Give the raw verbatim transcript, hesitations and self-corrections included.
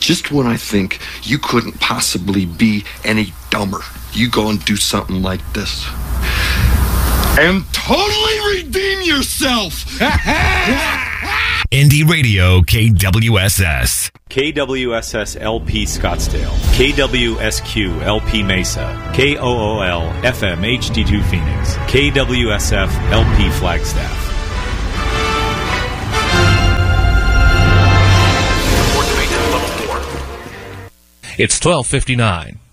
just when I think you couldn't possibly be any dumber, you go and do something like this. And totally redeem yourself! Indie Radio K W S S. K W S S L P Scottsdale, K W S Q L P Mesa, K O O L F M H D two Phoenix, K W S F L P Flagstaff. It's twelve fifty-nine.